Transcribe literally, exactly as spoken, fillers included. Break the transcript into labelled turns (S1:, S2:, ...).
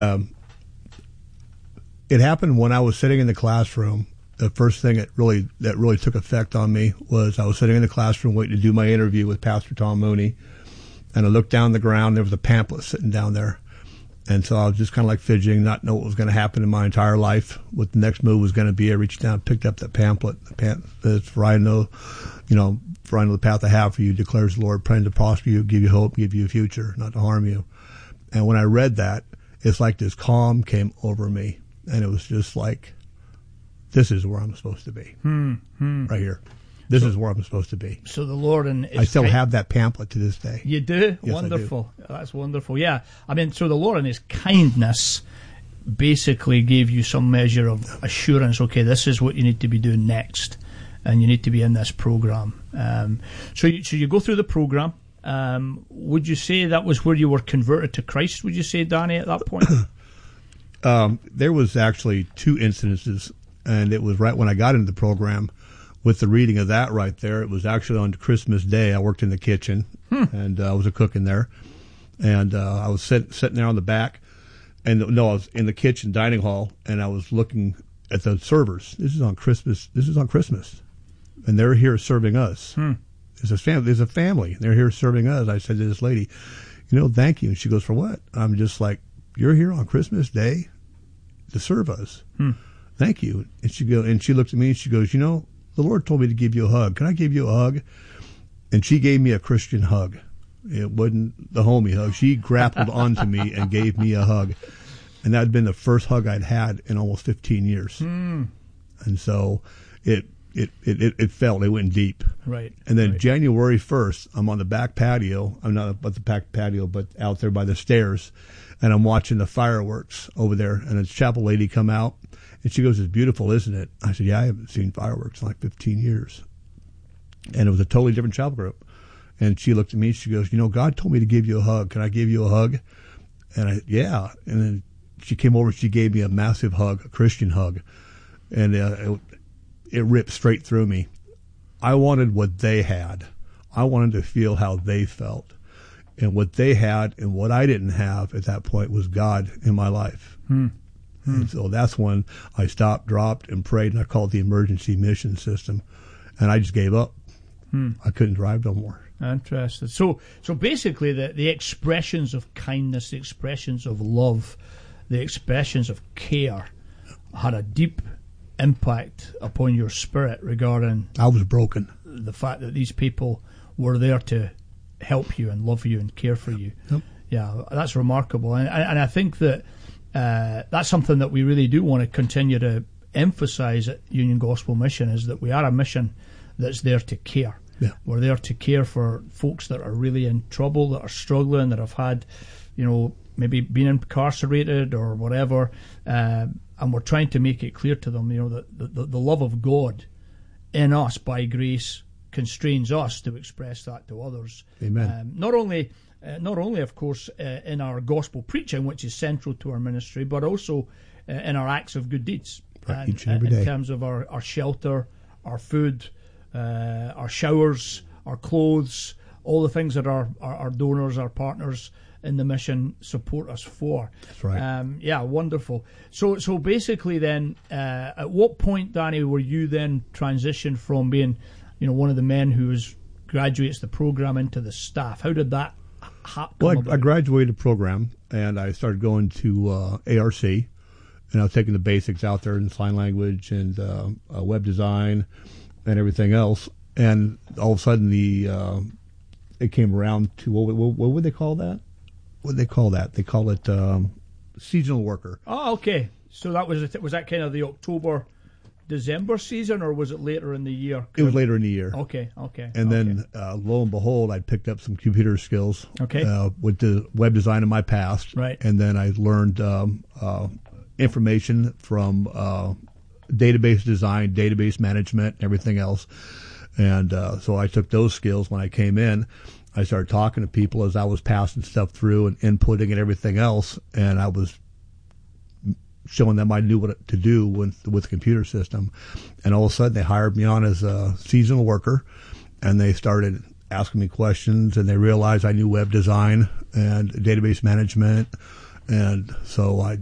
S1: Um, it happened when I was sitting in the classroom. The first thing that really that really took effect on me was I was sitting in the classroom waiting to do my interview with Pastor Tom Mooney, and I looked down the ground. There was a pamphlet sitting down there, and so I was just kind of like fidgeting, not know what was going to happen in my entire life, what the next move was going to be. I reached down, picked up that pamphlet. The pamphlet, for I know, you know, for I know the path I have for you, declares the Lord, praying to prosper you, give you hope, give you a future, not to harm you. And when I read that, it's like this calm came over me, and it was just like, this is where I'm supposed to be,
S2: hmm, hmm.
S1: right here. This
S2: so,
S1: is where I'm supposed to be.
S2: So the Lord and
S1: I still kind- have that pamphlet to this day.
S2: You do?
S1: Yes,
S2: Wonderful.
S1: I do.
S2: That's wonderful. Yeah. I mean, so the Lord in his kindness basically gave you some measure of assurance. Okay, this is what you need to be doing next, and you need to be in this program. Um, so, you, so you go through the program. Um, would you say that was where you were converted to Christ? Would you say, Danny, at that point?
S1: um, there was actually two incidences. And it was right when I got into the program with the reading of that right there. It was actually on Christmas Day. I worked in the kitchen, hmm. and uh, I was a cook in there. And uh, I was sit, sitting there on the back. And no, I was in the kitchen dining hall, and I was looking at the servers. This is on Christmas. This is on Christmas. And they're here serving us.
S2: Hmm.
S1: There's a family. There's a family. They're here serving us. I said to this lady, you know, thank you. And she goes, for what? I'm just like, you're here on Christmas Day to serve us.
S2: Hmm.
S1: Thank you. And she go, and she looked at me and she goes, you know, the Lord told me to give you a hug. Can I give you a hug? And she gave me a Christian hug. It wasn't the homie hug. She grappled onto me and gave me a hug. And that had been the first hug I'd had in almost fifteen years.
S2: Hmm.
S1: And so it, it, it, it, it felt, it went deep.
S2: Right.
S1: And then
S2: right.
S1: January first, I'm on the back patio. I'm not at the back patio, but out there by the stairs. And I'm watching the fireworks over there. And a chapel lady come out. And she goes, it's beautiful, isn't it? I said, yeah, I haven't seen fireworks in like fifteen years. And it was a totally different chapel group. And she looked at me, she goes, you know, God told me to give you a hug. Can I give you a hug? And I, yeah. And then she came over, she gave me a massive hug, a Christian hug. And uh, it, it ripped straight through me. I wanted what they had. I wanted to feel how they felt. And what they had and what I didn't have at that point was God in my life.
S2: Hmm.
S1: And so that's when I stopped, dropped, and prayed, and I called it the emergency mission system. And I just gave up.
S2: Hmm.
S1: I couldn't drive no more.
S2: Interesting. So, so basically, the the expressions of kindness, the expressions of love, the expressions of care, had a deep impact upon your spirit regarding.
S1: I was broken.
S2: The fact that these people were there to help you and love you and care for you.
S1: Yep.
S2: Yeah, that's remarkable, and and I think that. Uh, that's something that we really do want to continue to emphasize at Union Gospel Mission, is that we are a mission that's there to care.
S1: Yeah.
S2: We're there to care for folks that are really in trouble, that are struggling, that have had, you know, maybe been incarcerated or whatever, uh, and we're trying to make it clear to them, you know, that the, the, the love of God in us by grace constrains us to express that to others.
S1: Amen.
S2: Um, not only... Uh, not only, of course, uh, in our gospel preaching, which is central to our ministry, but also uh, in our acts of good deeds.
S1: Right,
S2: and,
S1: each and every
S2: uh, in
S1: day.
S2: terms of our, our shelter, our food, uh, our showers, our clothes, all the things that our, our, our donors, our partners in the mission support us for.
S1: That's right.
S2: Um, yeah, wonderful. So so basically then, uh, at what point, Danny, were you then transitioned from being, you know, one of the men who was, graduates the program into the staff? How did that
S1: Well, I, I graduated the program, and I started going to uh, A R C, and I was taking the basics out there in sign language and uh, uh, web design and everything else. And all of a sudden, the uh, it came around to what, what, what would they call that? What would they call that? They call it um, seasonal worker.
S2: Oh, okay. So that was was that kind of the October, December season, or was it later in the year?
S1: It was later in the year.
S2: Okay, okay.
S1: And
S2: okay.
S1: then, uh, lo and behold, I picked up some computer skills.
S2: Okay.
S1: Uh, with the web design in my past.
S2: Right.
S1: And then I learned um, uh, information from uh, database design, database management, everything else. And uh, so I took those skills when I came in. I started talking to people as I was passing stuff through and inputting and everything else. And I was showing them I knew what to do with with the computer system, and all of a sudden they hired me on as a seasonal worker, and they started asking me questions, and they realized I knew web design and database management And so I